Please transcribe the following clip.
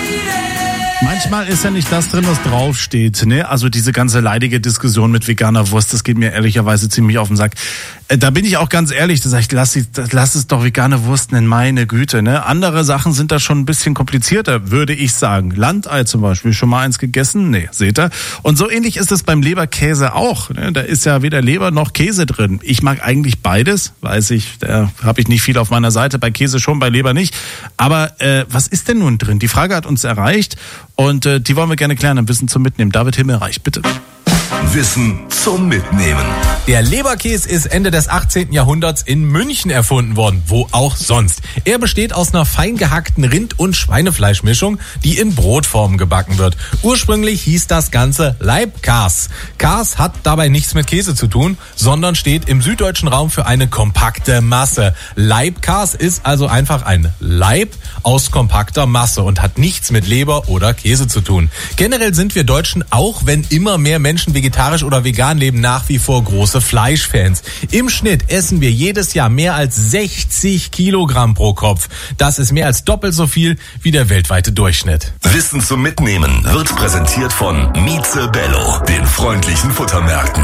Manchmal ist ja nicht das drin, was draufsteht, ne? Also diese ganze leidige Diskussion mit veganer Wurst, das geht mir ehrlicherweise ziemlich auf den Sack. Da bin ich auch ganz ehrlich, da sag ich, lass es doch vegane Wurst nennen, meine Güte, ne? Andere Sachen sind da schon ein bisschen komplizierter, würde ich sagen. Landei zum Beispiel, schon mal eins gegessen? Nee, seht ihr? Und so ähnlich ist es beim Leberkäse auch, ne? Da ist ja weder Leber noch Käse drin. Ich mag eigentlich beides, weiß ich, da habe ich nicht viel auf meiner Seite, bei Käse schon, bei Leber nicht. Aber was ist denn nun drin? Die Frage hat uns erreicht und die wollen wir gerne klären, ein Wissen zum Mitnehmen. David Himmelreich, bitte. Wissen zum Mitnehmen. Der Leberkäse ist Ende des 18. Jahrhunderts in München erfunden worden, wo auch sonst. Er besteht aus einer fein gehackten Rind- und Schweinefleischmischung, die in Brotform gebacken wird. Ursprünglich hieß das Ganze Leibkäse. Käse hat dabei nichts mit Käse zu tun, sondern steht im süddeutschen Raum für eine kompakte Masse. Leibkäse ist also einfach ein Leib aus kompakter Masse und hat nichts mit Leber oder Käse zu tun. Generell sind wir Deutschen, auch wenn immer mehr Menschen vegetarisch oder vegan leben, nach wie vor große Fleischfans. Im Schnitt essen wir jedes Jahr mehr als 60 Kilogramm pro Kopf. Das ist mehr als doppelt so viel wie der weltweite Durchschnitt. Wissen zum Mitnehmen wird präsentiert von Mieze Bello, den freundlichen Futtermärkten.